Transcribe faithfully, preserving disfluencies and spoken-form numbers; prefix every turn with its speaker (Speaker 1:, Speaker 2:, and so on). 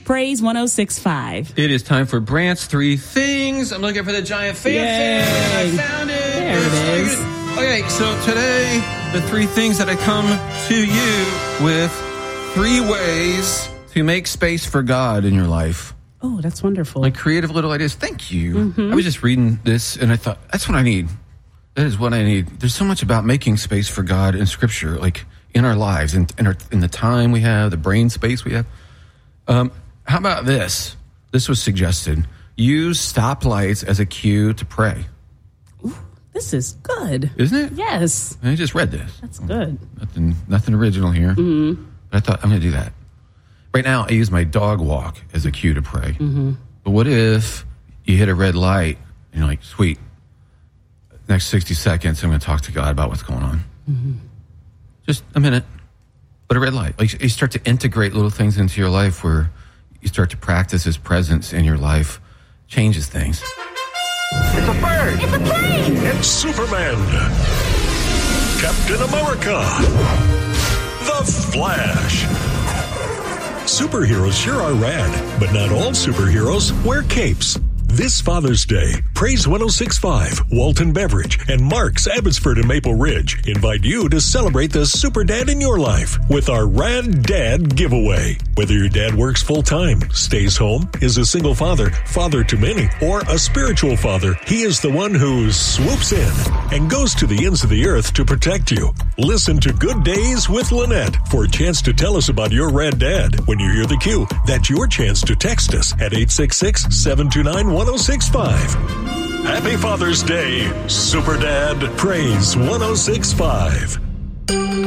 Speaker 1: Praise one oh six point five.
Speaker 2: It is time for Brant's Three Things. I'm looking for the giant fanfare. I found it.
Speaker 1: There it is.
Speaker 2: Okay, so today, the three things that I come to you with three ways to make space for God in your life.
Speaker 1: Oh, that's wonderful.
Speaker 2: Like creative little ideas. Thank you.
Speaker 1: Mm-hmm.
Speaker 2: I was just reading this, and I thought, that's what I need. That is what I need. There's so much about making space for God in Scripture, like in our lives, in, in, our, in the time we have, the brain space we have. Um, how about this? This was suggested. Use stoplights as a cue to pray.
Speaker 1: Ooh, this is good.
Speaker 2: Isn't it?
Speaker 1: Yes.
Speaker 2: I just read this.
Speaker 1: That's good.
Speaker 2: Nothing, nothing original here.
Speaker 1: Mm-hmm.
Speaker 2: But I thought, I'm going to do that. Right now, I use my dog walk as a cue to pray.
Speaker 1: Mm-hmm.
Speaker 2: But what if you hit a red light and you're like, sweet, next sixty seconds, I'm going to talk to God about what's going on.
Speaker 1: Mm-hmm.
Speaker 2: Just a minute. But a red light. Like you start to integrate little things into your life where you start to practice His presence in your life. Changes things.
Speaker 3: It's a bird.
Speaker 4: It's a plane.
Speaker 3: It's Superman. Captain America. The Flash. Superheroes sure are rad, but not all superheroes wear capes. This Father's Day, Praise one oh six point five, Walton Beverage, and Mark's Abbotsford and Maple Ridge invite you to celebrate the super dad in your life with our Rad Dad giveaway. Whether your dad works full-time, stays home, is a single father, father to many, or a spiritual father, he is the one who swoops in and goes to the ends of the earth to protect you. Listen to Good Days with Lynette for a chance to tell us about your Rad Dad. When you hear the cue, that's your chance to text us at eight six six, seven two nine, one oh six point five. Happy Father's Day, Super Dad. Praise one oh six point five.